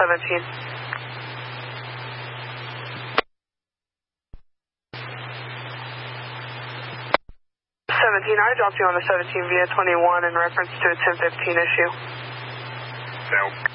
17. 17, I dropped you on the 17 via 21 in reference to a 1015 issue. Nope.